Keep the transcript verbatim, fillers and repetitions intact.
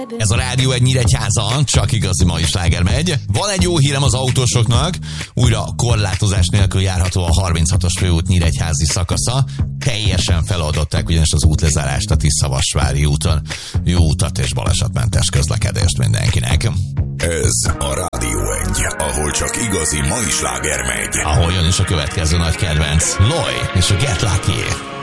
Ez a Rádió egy Nyíregyháza, csak igazi mai sláger megy. Van egy jó hírem az autósoknak, újra korlátozás nélkül járható a harminchatos főút nyíregyházi szakasza. Teljesen feloldották ugyanis az útlezárást a Tisza-Vasvári úton. Jó utat és balesetmentes közlekedést mindenkinek. Ez a Rádió egy, ahol csak igazi mai sláger megy. Ahol jön is a következő nagy kedvenc, Loy és a Get Lucky.